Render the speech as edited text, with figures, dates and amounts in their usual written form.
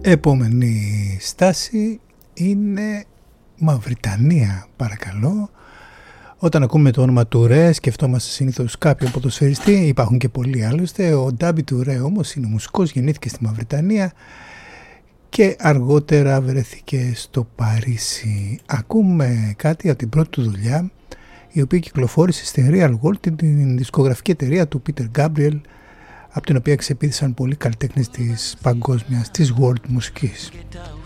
Επόμενη στάση είναι Μαυριτανία, παρακαλώ. Όταν ακούμε το όνομα Τουρέ σκεφτόμαστε συνήθως κάποιον ποδοσφαιριστή, υπάρχουν και πολλοί άλλωστε. Ο Ντάμπι Τουρέ όμως είναι μουσικός, γεννήθηκε στη Μαυριτανία και αργότερα βρέθηκε στο Παρίσι. Ακούμε κάτι από την πρώτη του δουλειά, η οποία κυκλοφόρησε στην Real World, την δισκογραφική εταιρεία του Peter Gabriel, από την οποία ξεπήδησαν πολλοί καλλιτέχνες της παγκόσμιας, της world μουσικής.